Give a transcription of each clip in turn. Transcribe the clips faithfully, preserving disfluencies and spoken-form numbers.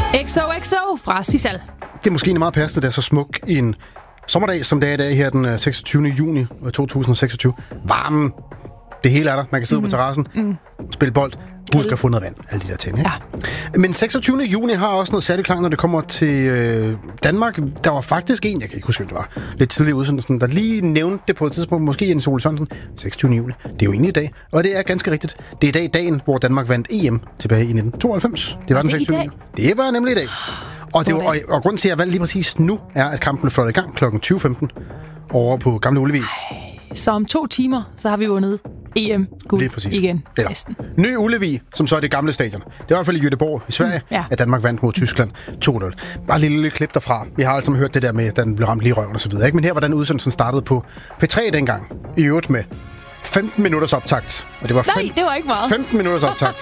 X O X O fra Sissal. Det er måske meget passende, det er så smuk en sommerdag, som det er i dag her den seksogtyvende juni to tusind seksogtyve. Varmen. Det hele er der. Man kan sidde mm. på terrassen, mm. spille bold, husk at få noget vand. Alle de der ting, ikke? Ja. Men seksogtyvende juni har også noget særligt klang, når det kommer til øh, Danmark. Der var faktisk en, jeg kan ikke huske, hvem det var, lidt tidligere udsendelsen, der lige nævnte det på et tidspunkt, måske Jens Ole Sørensen, seksogtyvende juni. Det er jo egentlig i dag, og det er ganske rigtigt. Det er i dag dagen, hvor Danmark vandt E M tilbage i nitten tooghalvfems. Det var den seksogtyvende juni. Det var nemlig i dag. Og, det var, og, og grunden til, at jeg valgte lige præcis nu, er, at kampen fløjter i gang klokken tyve femten over på Gamle Ullevi. Så om to timer, så har vi vundet E M-guld igen. Eller, Ny Ullevi, som så er det gamle stadion. Det var i hvert fald i Göteborg i Sverige, mm, ja. at Danmark vandt mod Tyskland to nul. Bare et lille, lille klip derfra. Vi har altså hørt det der med, at den blev ramt lige i røven og så videre. Ikke? Men her var den udsendelsen startede på P tre dengang. I øvrigt med femten minutters optakt. Og det var Nej, det var ikke meget. femten minutters optakt.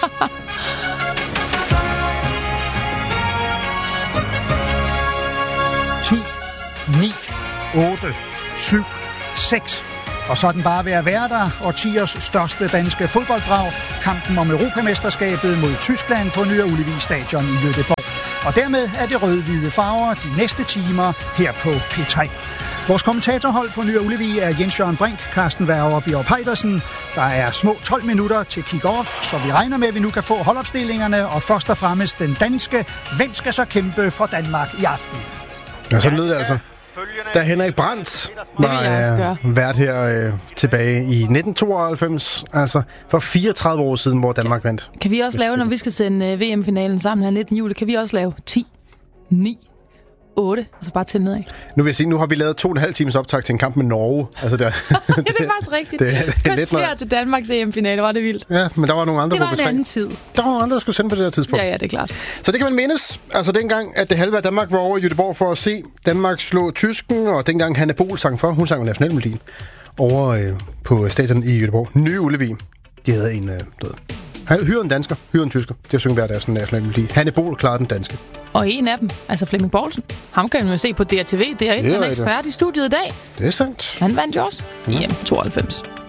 ti, ni, otte, syv, seks. Og så er den bare ved at være der. Årtiers største danske fodbolddrag. Kampen om Europamesterskabet mod Tyskland på Ny Ullevi Stadion i Göteborg. Og dermed er det rød-hvide farver de næste timer her på P tre. Vores kommentatorhold på Ny Ullevi er Jens Jørgen Brink, Carsten Werger og Bjørn Peitersen. Der er små tolv minutter til kick-off, så vi regner med, at vi nu kan få holdopstillingerne. Og først og fremmest den danske. Hvem skal så kæmpe for Danmark i aften? Ja, så lød det altså. Da Henrik Brandt var øh, vært her øh, tilbage i nitten tooghalvfems, altså for fireogtredive år siden, hvor Danmark kan, vandt. Kan vi også lave, når vi skal sende uh, V M-finalen sammen her nittende juli, kan vi også lave ti, ni, otte, altså bare til nedad. Nu vil jeg sige, nu har vi lavet to og en halv times optag til en kamp med Norge. Altså, det, ja, det er faktisk rigtigt. Det, det, det er lidt noget til Danmarks E M-finale, var det vildt. Ja, men der var nogle andre, det var en anden tid. Der var nogle andre, der skulle sende på det her tidspunkt. Ja, ja, det er klart. Så det kan man mindes. Altså dengang, at det halve af Danmark var over i Göteborg for at se Danmark slå tysken, og dengang Hanne Bol sang for, hun sang jo nationalmelodien over øh, på stadion i Göteborg. Ny Ullevi. De havde en øh, død. Hyre en dansker, hyre en tysker. Det synger hver deres nationalmelodi. Hanne Bol klarede den danske. Og en af dem, altså Flemming Poulsen, ham kan man jo se på D R T V. Det er en ekspert i studiet i dag. Det er sandt. Han vandt jo også i E M tooghalvfems.